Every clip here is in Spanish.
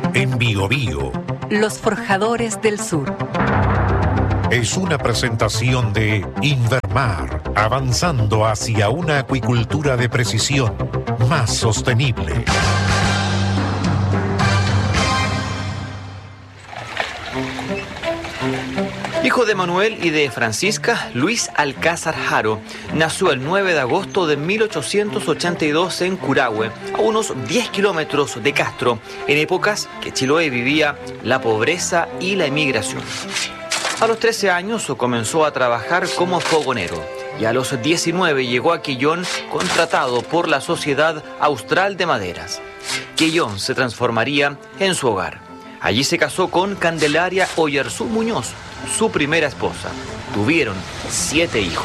en Biobío. Los Forjadores del Sur. Es una presentación de Invermar, avanzando hacia una acuicultura de precisión más sostenible. Hijo de Manuel y de Francisca, Luis Alcázar Haro nació el 9 de agosto de 1882 en Curahue, a unos 10 kilómetros de Castro, en épocas que Chiloé vivía la pobreza y la emigración. A los 13 años comenzó a trabajar como fogonero y a los 19 llegó a Quillón contratado por la Sociedad Austral de Maderas. Quillón se transformaría en su hogar. Allí se casó con Candelaria Oyarzú Muñoz, su primera esposa. Tuvieron 7 hijos.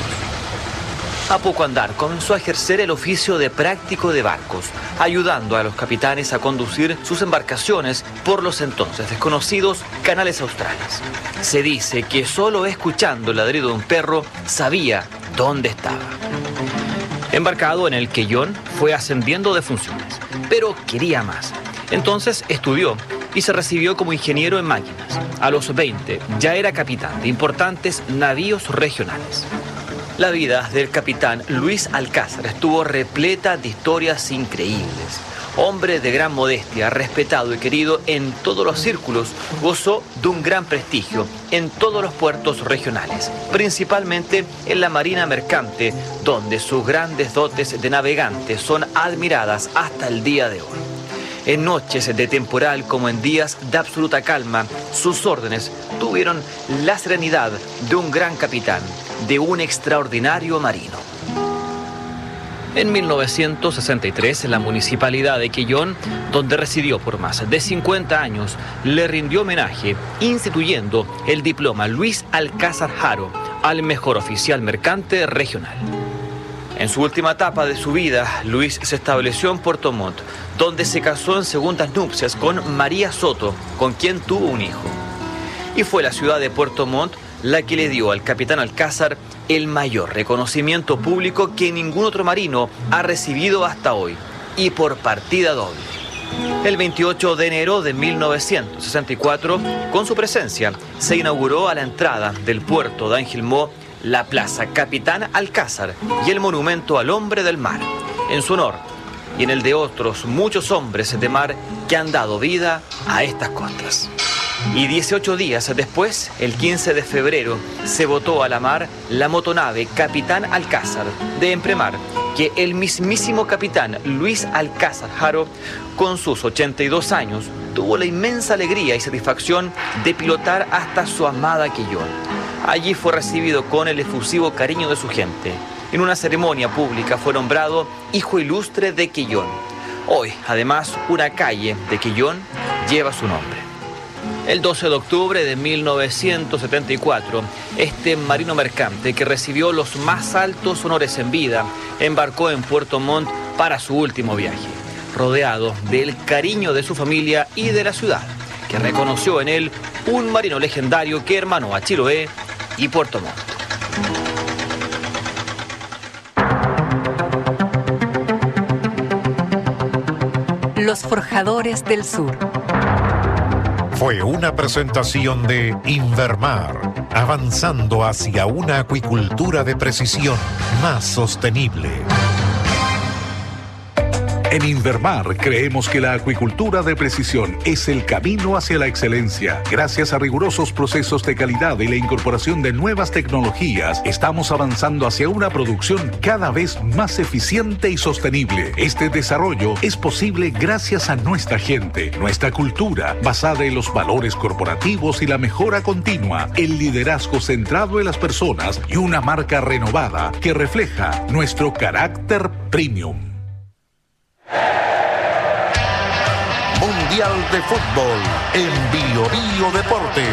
A poco andar comenzó a ejercer el oficio de práctico de barcos, ayudando a los capitanes a conducir sus embarcaciones por los entonces desconocidos canales australes. Se dice que solo escuchando el ladrido de un perro sabía dónde estaba. Embarcado en el Quillón, fue ascendiendo de funciones, pero quería más. Entonces estudió y se recibió como ingeniero en máquinas. A los 20 ya era capitán de importantes navíos regionales. La vida del capitán Luis Alcázar estuvo repleta de historias increíbles. Hombre de gran modestia, respetado y querido en todos los círculos, gozó de un gran prestigio en todos los puertos regionales, principalmente en la marina mercante, donde sus grandes dotes de navegante son admiradas hasta el día de hoy. En noches de temporal como en días de absoluta calma, sus órdenes tuvieron la serenidad de un gran capitán, de un extraordinario marino. En 1963, la municipalidad de Quillón, donde residió por más de 50 años, le rindió homenaje, instituyendo el diploma Luis Alcázar Haro al mejor oficial mercante regional. En su última etapa de su vida, Luis se estableció en Puerto Montt, donde se casó en segundas nupcias con María Soto, con quien tuvo un hijo. Y fue la ciudad de Puerto Montt la que le dio al capitán Alcázar el mayor reconocimiento público que ningún otro marino ha recibido hasta hoy, y por partida doble. El 28 de enero de 1964, con su presencia, se inauguró a la entrada del puerto de Angilmó la Plaza Capitán Alcázar y el Monumento al Hombre del Mar, en su honor y en el de otros muchos hombres de mar que han dado vida a estas costas. Y 18 días después, el 15 de febrero, se botó a la mar la motonave Capitán Alcázar de Empremar, que el mismísimo capitán Luis Alcázar Haro, con sus 82 años, tuvo la inmensa alegría y satisfacción de pilotar hasta su amada Quillón. Allí fue recibido con el efusivo cariño de su gente. En una ceremonia pública fue nombrado Hijo Ilustre de Quillón. Hoy, además, una calle de Quillón lleva su nombre. El 12 de octubre de 1974, este marino mercante que recibió los más altos honores en vida, embarcó en Puerto Montt para su último viaje, rodeado del cariño de su familia y de la ciudad, que reconoció en él un marino legendario que hermanó a Chiloé y Puerto Montt. Los Forjadores del Sur. Fue una presentación de Invermar, avanzando hacia una acuicultura de precisión más sostenible. En Invermar creemos que la acuicultura de precisión es el camino hacia la excelencia. Gracias a rigurosos procesos de calidad y la incorporación de nuevas tecnologías, estamos avanzando hacia una producción cada vez más eficiente y sostenible. Este desarrollo es posible gracias a nuestra gente, nuestra cultura, basada en los valores corporativos y la mejora continua, el liderazgo centrado en las personas y una marca renovada que refleja nuestro carácter premium. Mundial de Fútbol en Biobío Deportes.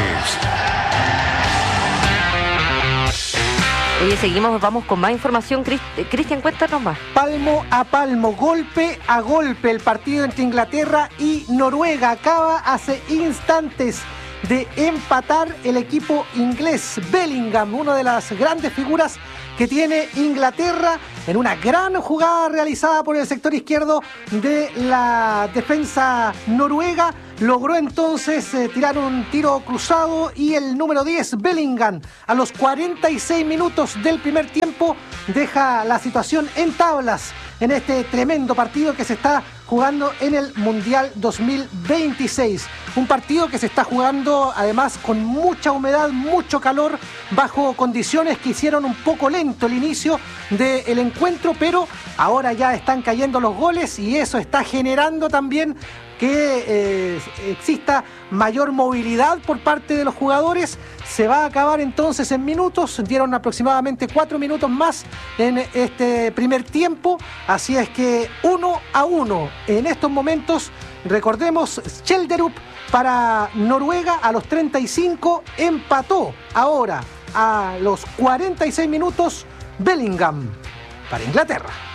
Oye, seguimos, vamos con más información. Cristian, cuéntanos más. Palmo a palmo, golpe a golpe, el partido entre Inglaterra y Noruega acaba hace instantes de empatar el equipo inglés. Bellingham, una de las grandes figuras que tiene Inglaterra en una gran jugada realizada por el sector izquierdo de la defensa noruega. Logró entonces tirar un tiro cruzado y el número 10, Bellingham, a los 46 minutos del primer tiempo, deja la situación en tablas en este tremendo partido que se está jugando en el Mundial 2026. Un partido que se está jugando además con mucha humedad, mucho calor, bajo condiciones que hicieron un poco lento el inicio del encuentro, pero ahora ya están cayendo los goles y eso está generando también que exista mayor movilidad por parte de los jugadores. Se va a acabar entonces en minutos, dieron aproximadamente 4 minutos más en este primer tiempo, así es que 1-1 en estos momentos. Recordemos, Schjelderup para Noruega a los 35, empató ahora a los 46 minutos Bellingham para Inglaterra.